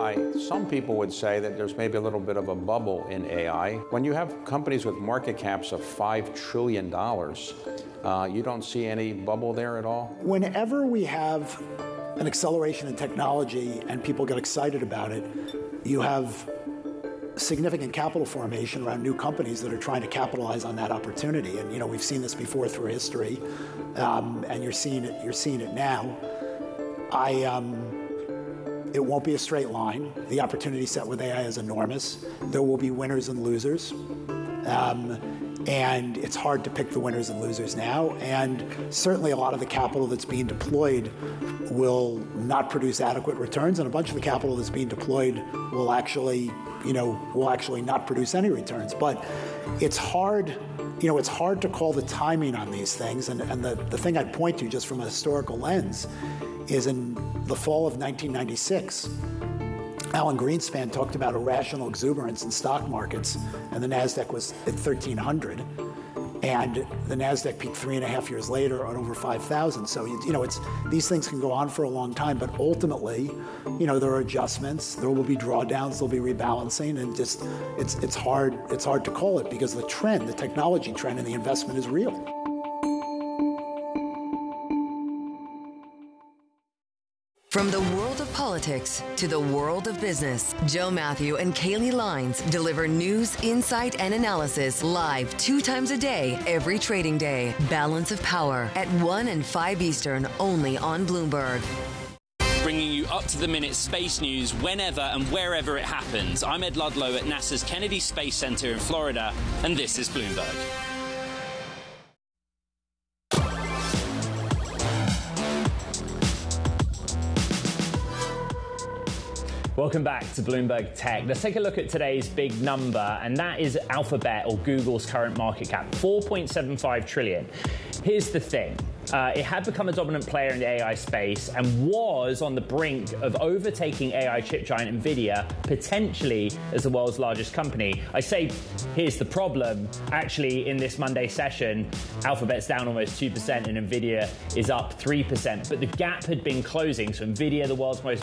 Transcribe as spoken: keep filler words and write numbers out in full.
I, some people would say that there's maybe a little bit of a bubble in A I. When you have companies with market caps of five trillion dollars, uh, you don't see any bubble there at all? Whenever we have an acceleration in technology and people get excited about it, you have significant capital formation around new companies that are trying to capitalize on that opportunity. And you know, we've seen this before through history, um, and you're seeing it. You're seeing it now. I. Um, it won't be a straight line. The opportunity set with A I is enormous. There will be winners and losers, um, and it's hard to pick the winners and losers now. And certainly, a lot of the capital that's being deployed will not produce adequate returns, and a bunch of the capital that's being deployed will actually. you know, will actually not produce any returns. But it's hard, you know, it's hard to call the timing on these things. And, and the, the thing I'd point to just from a historical lens is in the fall of nineteen ninety-six, Alan Greenspan talked about irrational exuberance in stock markets, and the NASDAQ was at thirteen hundred. And the NASDAQ peaked three and a half years later at over five thousand. So, you, you know, it's these things can go on for a long time, but ultimately, you know, there are adjustments, there will be drawdowns, there'll be rebalancing, and just, it's, it's hard, it's hard to call it because the trend, the technology trend and the investment is real. From the world of politics to the world of business, Joe Matthew and Kaylee Lines deliver news, insight, and analysis live two times a day, every trading day. Balance of Power at one and five Eastern, only on Bloomberg. Bringing you up-to-the-minute space news whenever and wherever it happens. I'm Ed Ludlow at NASA's Kennedy Space Center in Florida, and this is Bloomberg. Welcome back to Bloomberg Tech. Let's take a look at today's big number, and that is Alphabet, or Google's current market cap, four point seven five trillion dollars. Here's the thing. Uh, it had become a dominant player in the A I space and was on the brink of overtaking A I chip giant NVIDIA, potentially as the world's largest company. I say, here's the problem. Actually, in this Monday session, Alphabet's down almost two percent and NVIDIA is up three percent. But the gap had been closing, so NVIDIA, the world's most